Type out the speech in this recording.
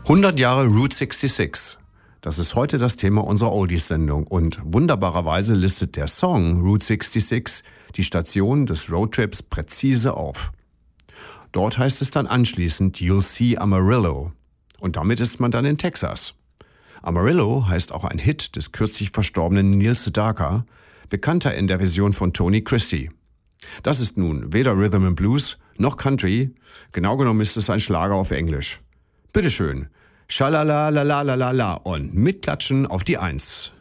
100 Jahre Route 66. Das ist heute das Thema unserer Oldies-Sendung und wunderbarerweise listet der Song Route 66 die Station des Roadtrips präzise auf. Dort heißt es dann anschließend You'll see Amarillo und damit ist man dann in Texas. Amarillo heißt auch ein Hit des kürzlich verstorbenen Neil Sedaka, bekannter in der Version von Tony Christie. Das ist nun weder Rhythm and Blues noch Country, genau genommen ist es ein Schlager auf Englisch. Bitteschön, schalala la la la la la und mitklatschen auf die 1.